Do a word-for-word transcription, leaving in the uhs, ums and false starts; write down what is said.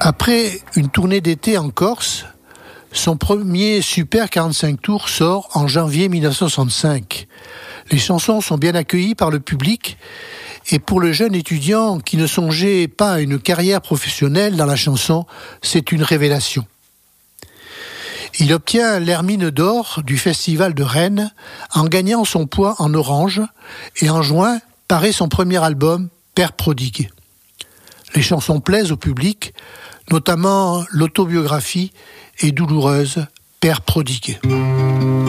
Après une tournée d'été en Corse, son premier Super quarante-cinq tours sort en janvier mille neuf cent soixante-cinq. Les chansons sont bien accueillies par le public et pour le jeune étudiant qui ne songeait pas à une carrière professionnelle dans la chanson, c'est une révélation. Il obtient l'Hermine d'or du Festival de Rennes en gagnant son poids en orange et en juin paraît son premier album, Père prodigue. Les chansons plaisent au public, notamment l'autobiographie est douloureuse, Père prodigue.